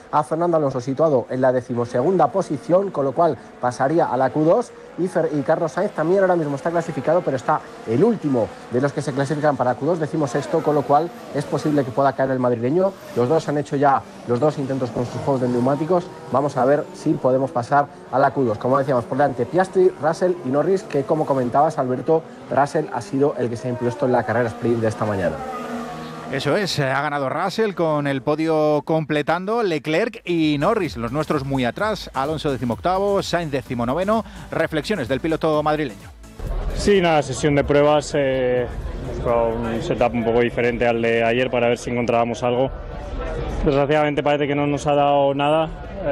a Fernando Alonso, situado en la 12ª posición, con lo cual pasaría a la Q2, y Carlos Sainz también ahora mismo está clasificado, pero está el último de los que se clasifican para Q2, 16º, con lo cual es posible que pueda caer el madrileño. Los dos han hecho ya los dos intentos con sus juegos de neumáticos. Vamos a ver si podemos pasar a la Q2. Como decíamos, por delante Piastri, Russell y Norris, que como comentabas, Alberto, Russell ha sido el que se ha impuesto en la carrera sprint de esta mañana. Eso es, ha ganado Russell con el podio completando, Leclerc y Norris, los nuestros muy atrás, Alonso 18º, Sainz 19º. Reflexiones del piloto madrileño. Sí, nada, sesión de pruebas, hemos probado un setup un poco diferente al de ayer para ver si encontrábamos algo. Desgraciadamente parece que no nos ha dado nada,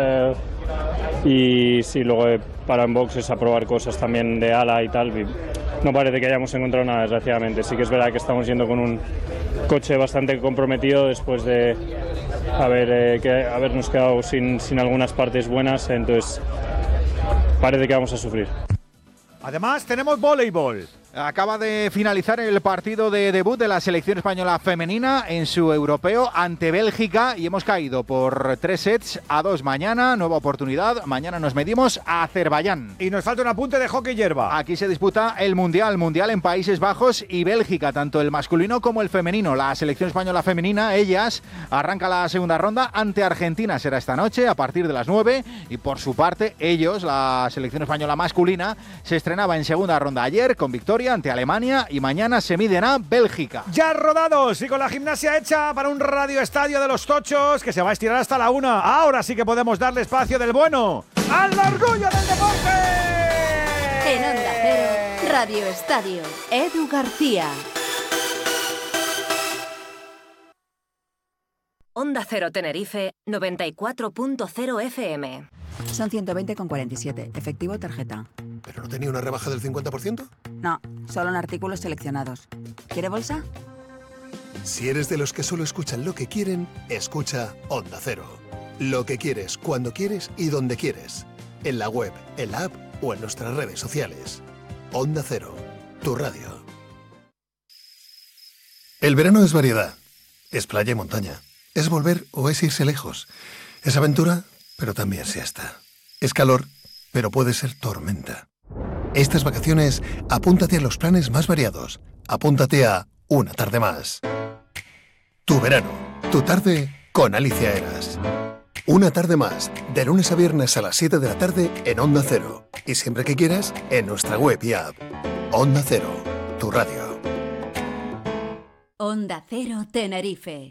y sí, luego he parado en boxes a probar cosas también de ala y tal, y no parece que hayamos encontrado nada, desgraciadamente. Sí que es verdad que estamos yendo con un coche bastante comprometido después de habernos quedado sin algunas partes buenas, entonces parece que vamos a sufrir. Además tenemos voleibol. Acaba de finalizar el partido de debut de la selección española femenina en su europeo ante Bélgica y hemos caído por 3-2 mañana. Nueva oportunidad. Mañana nos medimos a Azerbaiyán. Y nos falta un apunte de hockey hierba. Aquí se disputa el Mundial en Países Bajos y Bélgica, tanto el masculino como el femenino. La selección española femenina, ellas, arranca la segunda ronda ante Argentina. Será esta noche a partir de las 9. Y por su parte, ellos, la selección española masculina, se estrenaba en segunda ronda ayer con victoria ante Alemania y mañana se miden a Bélgica. Ya rodados y con la gimnasia hecha para un radio estadio de los tochos que se va a estirar hasta la 1. Ahora sí que podemos darle espacio del bueno al orgullo del deporte. En Onda Cero, Radio Estadio, Edu García. Onda Cero Tenerife, 94.0 FM. Son 120,47, efectivo tarjeta. ¿Pero no tenía una rebaja del 50%? No, solo en artículos seleccionados. ¿Quiere bolsa? Si eres de los que solo escuchan lo que quieren, escucha Onda Cero. Lo que quieres, cuando quieres y donde quieres. En la web, en la app o en nuestras redes sociales. Onda Cero, tu radio. El verano es variedad. Es playa y montaña. Es volver o es irse lejos. Es aventura, pero también siesta. Es calor, pero puede ser tormenta. Estas vacaciones, apúntate a los planes más variados. Apúntate a Una Tarde Más. Tu verano, tu tarde con Alicia Eras. Una Tarde Más, de lunes a viernes a las 7 de la tarde en Onda Cero. Y siempre que quieras, en nuestra web y app. Onda Cero, tu radio. Onda Cero Tenerife.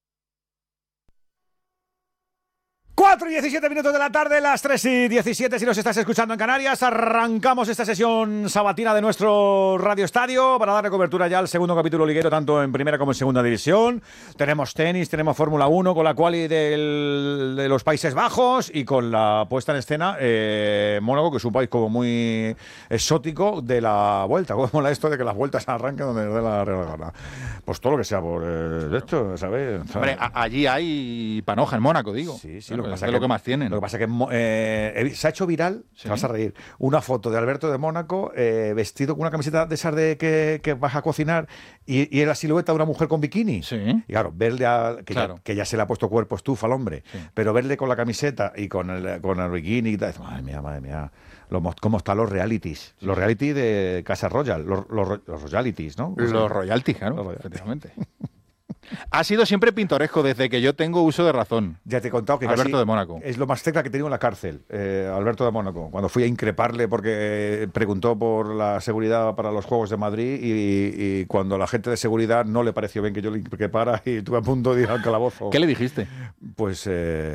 4:17 de la tarde, las 3:17 si nos estás escuchando en Canarias. Arrancamos esta sesión sabatina de nuestro Radio Estadio para darle cobertura ya al segundo capítulo liguero, tanto en primera como en segunda división. Tenemos tenis, tenemos Fórmula 1 con la quali de los Países Bajos y con la puesta en escena Mónaco, que es un país como muy exótico de la vuelta. ¿Cómo mola esto de que las vueltas arranquen donde nos dé la real gana? Pues todo lo que sea por esto, ¿sabes? Hombre, allí hay panoja en Mónaco, digo. Sí, sí. Claro, es lo que más tienen. Lo que pasa es que se ha hecho viral, ¿sí? Te vas a reír, una foto de Alberto de Mónaco vestido con una camiseta de esas de que vas a cocinar y en la silueta de una mujer con bikini. Sí. Y claro, verle que ya se le ha puesto cuerpo estufa al hombre, sí, pero verle con la camiseta y con el bikini y tal, madre mía. ¿Cómo están los realities? Sí. Los realities de Casa Royal, los royalities, ¿no? Los royalties, claro, efectivamente. Ha sido siempre pintoresco desde que yo tengo uso de razón. Ya te he contado que Alberto de Mónaco es lo más cerca que he tenido en la cárcel, Alberto de Mónaco, cuando fui a increparle porque preguntó por la seguridad para los Juegos de Madrid y cuando la gente de seguridad no le pareció bien que yo le increpara y estuve a punto de ir al calabozo. ¿Qué le dijiste? Pues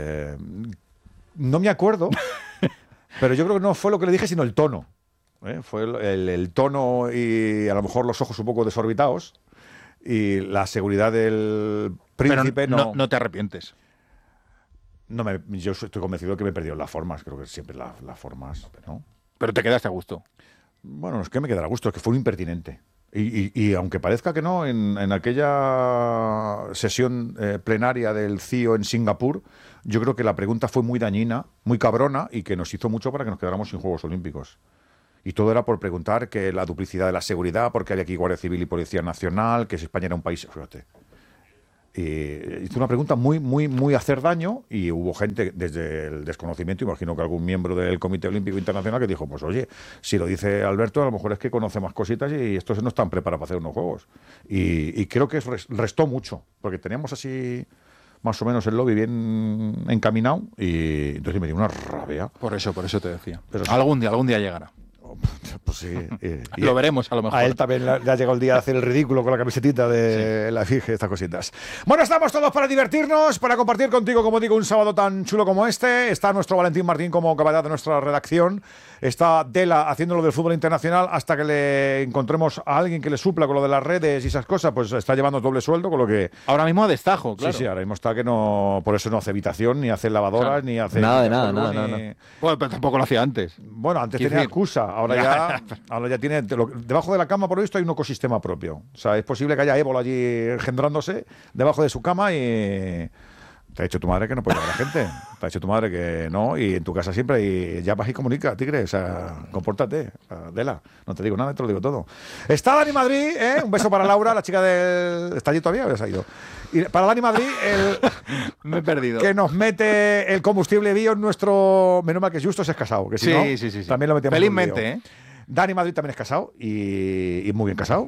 no me acuerdo, pero yo creo que no fue lo que le dije, sino el tono. Fue el tono y a lo mejor los ojos un poco desorbitados. Y la seguridad del príncipe. Pero no te arrepientes. Yo estoy convencido de que me he perdido las formas. Creo que siempre las formas, ¿no? Pero te quedaste a gusto. Bueno, no es que me quedara a gusto, es que fue un impertinente. Y aunque parezca que no, en aquella sesión plenaria del CIO en Singapur, yo creo que la pregunta fue muy dañina, muy cabrona, y que nos hizo mucho para que nos quedáramos sin Juegos Olímpicos. Y todo era por preguntar que la duplicidad de la seguridad, porque había aquí Guardia Civil y Policía Nacional, que si España era un país... Fíjate. hizo una pregunta muy hacer daño, y hubo gente desde el desconocimiento, imagino que algún miembro del Comité Olímpico Internacional, que dijo, pues oye, si lo dice Alberto, a lo mejor es que conoce más cositas y estos no están preparados para hacer unos juegos. Y creo que restó mucho, porque teníamos así más o menos el lobby bien encaminado, y entonces me dio una rabia. Por eso te decía. Pero algún día llegará. Pues sí. Lo veremos, a lo mejor. A él también le ha llegado el día de hacer el ridículo con la camisetita de la Fige, estas cositas. Bueno, estamos todos para divertirnos, para compartir contigo, como digo, un sábado tan chulo como este. Está nuestro Valentín Martín como caballero de nuestra redacción. Está Dela haciendo lo del fútbol internacional hasta que le encontremos a alguien que le supla con lo de las redes y esas cosas. Pues está llevando doble sueldo, con lo que... Ahora mismo a destajo, claro. Sí, ahora mismo está que no... Por eso no hace habitación, ni hace lavadoras, ni hace... Nada. Bueno, pero tampoco lo hacía antes. Bueno, antes tenía excusa. Ahora ya tiene... Debajo de la cama, por esto, hay un ecosistema propio. O sea, es posible que haya ébola allí engendrándose debajo de su cama y... Te ha dicho tu madre que no puede llevar a la gente. Te ha dicho tu madre que no, y en tu casa siempre, y llamas y comunica, tigre. O sea, compórtate, Dela. No te digo nada, te lo digo todo. Está Dani Madrid, un beso para Laura, la chica del... ¿Está allí todavía o ya se ha ido? Y para Dani Madrid, me he perdido. Que nos mete el combustible bio en nuestro... Menos mal que Justos es casado, que si no, sí. también lo metemos. Felizmente, Dani Madrid también es casado, y muy bien casado.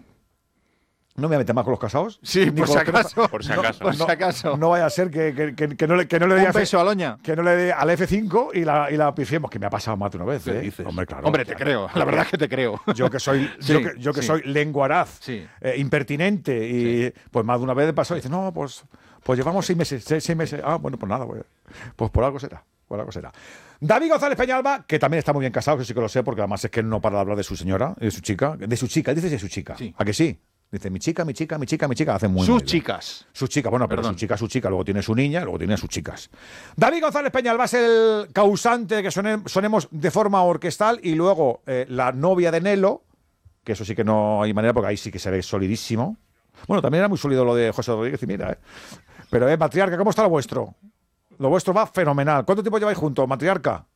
No me voy a meter más con los casados. Sí, por si acaso. Por si acaso. No vaya a ser que no le dé un beso a Loña. Que no le dé al F5 y la pifiemos, que me ha pasado más de una vez. ¿Qué dices? Hombre, claro. Hombre, te creo. La verdad es que te creo. Yo que soy, soy lenguaraz, impertinente, y pues más de una vez pasó y dice, no, pues llevamos 6 meses. 6 meses. Ah, bueno, pues nada, pues por algo será. David González Peñalba, que también está muy bien casado, eso sí que lo sé, porque además es que él no para de hablar de su señora, de su chica, él dice de su chica. Sí. ¿A que sí? Dice, mi chica, hace muy Sus bien. chicas. Sus chicas, bueno, pero su chica, luego tiene su niña, luego tiene sus chicas. David González Peñalba es el causante de que sonemos de forma orquestal, y luego la novia de Nelo, que eso sí que no hay manera, porque ahí sí que se ve solidísimo. Bueno, también era muy sólido lo de José Rodríguez, y mira, Pero, matriarca, ¿cómo está lo vuestro? Lo vuestro va fenomenal. ¿Cuánto tiempo lleváis juntos, matriarca?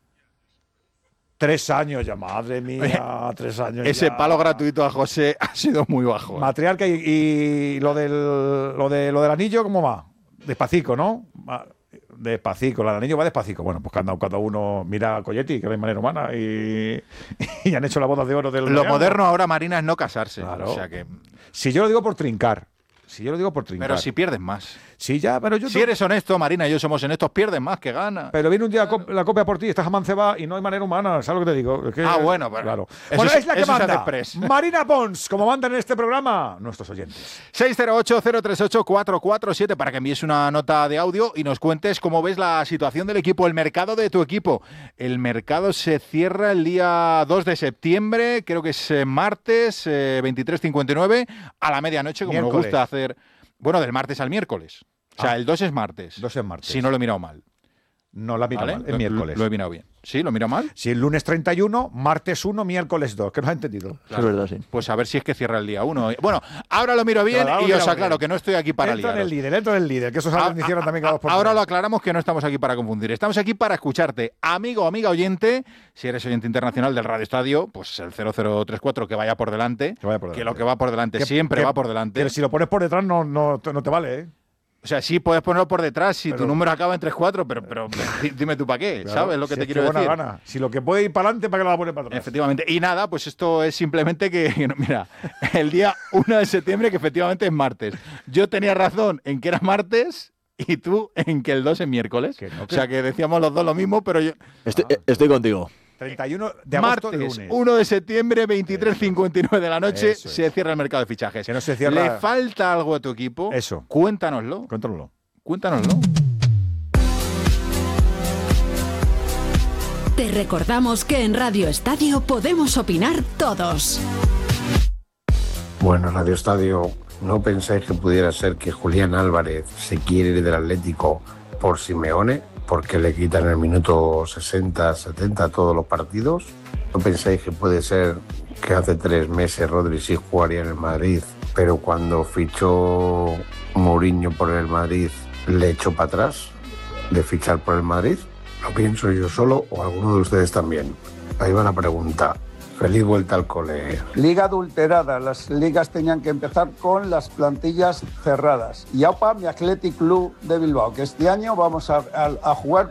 3 años ya, madre mía, 3 años Ese ya. palo gratuito a José ha sido muy bajo. Matriarca, y lo del anillo, ¿cómo va? Despacito, ¿no? Despacito, el anillo va despacito. Bueno, pues cada uno mira a Colletti, que es de manera humana, y han hecho la boda de oro del... Lo moderno ahora, Marina, es no casarse. Claro. O sea que... Si yo lo digo por trincar. Pero si pierdes más. Sí, ya, pero yo... Si eres honesto, Marina y yo somos honestos, pierdes más que ganas. Pero viene un día la copia por ti, estás amancebada y no hay manera humana, ¿sabes lo que te digo? Es que, bueno, pero... Claro. Eso Bueno, es la que manda. Marina Pons, como mandan en este programa nuestros oyentes. 608-038-447 para que envíes una nota de audio y nos cuentes cómo ves la situación del equipo, el mercado de tu equipo. El mercado se cierra el día 2 de septiembre, creo que es martes, 23:59, a la medianoche, como nos gusta hacer... Bueno, del martes al miércoles. O sea, el 2 es martes. 2 es martes. Si no lo he mirado mal. No la miro mal, es miércoles. Lo he mirado bien. ¿Sí? ¿Lo he mirado mal? Sí, el lunes 31, martes 1, miércoles 2. ¿Qué no has entendido? Claro. Es verdad, sí. Pues a ver si es que cierra el día 1. Bueno, ahora lo miro bien, y os aclaro que no estoy aquí para liaros. Entra en el líder, que eso es hicieron también cada 2 por 3. Ahora lo aclaramos, que no estamos aquí para confundir. Estamos aquí para escucharte. Amigo, amiga oyente, si eres oyente internacional del Radio Estadio, pues el 0034 que vaya por delante. Que lo que va por delante siempre va por delante. Pero si lo pones por detrás no te vale, ¿eh? O sea, sí puedes ponerlo por detrás si tu número acaba en 34, pero dime tú para qué, claro, ¿sabes lo que te quiero decir? Gana. Si lo que puede ir para adelante, ¿para qué lo va a poner para atrás? Efectivamente. Y nada, pues esto es simplemente que, mira, el día 1 de septiembre, que efectivamente es martes. Yo tenía razón en que era martes y tú en que el 2 es miércoles. O sea, que decíamos los dos lo mismo, pero yo... Estoy contigo. 31 de agosto, martes, lunes. 1 de septiembre, 23:59 de la noche, se cierra el mercado de fichajes. Que no se cierra... ¿Le falta algo a tu equipo? Eso. Cuéntanoslo. Te recordamos que en Radio Estadio podemos opinar todos. Bueno, Radio Estadio, ¿no pensáis que pudiera ser que Julián Álvarez se quiere ir del Atlético por Simeone? Porque le quitan el minuto 60, 70 a todos los partidos. ¿No pensáis que puede ser que hace 3 meses Rodri sí jugaría en el Madrid, pero cuando fichó Mourinho por el Madrid le echó para atrás de fichar por el Madrid? ¿Lo pienso yo solo o alguno de ustedes también? Ahí va la pregunta. Feliz vuelta al cole. Liga adulterada. Las ligas tenían que empezar con las plantillas cerradas. Y AUPA, mi Athletic Club de Bilbao, que este año vamos a jugar